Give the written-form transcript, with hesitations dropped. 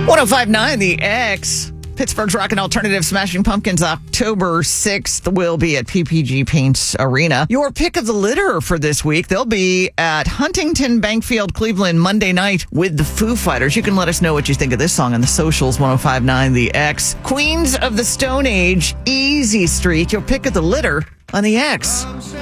1059 The X. Pittsburgh's Rock and Alternative Smashing Pumpkins October 6th will be at PPG Paints Arena. Your pick of the litter for this week, they'll be at Huntington Bankfield, Cleveland, Monday night with the Foo Fighters. You can let us know what you think of this song on the socials, 1059 The X. Queens of the Stone Age, Easy Street, your pick of the litter on The X.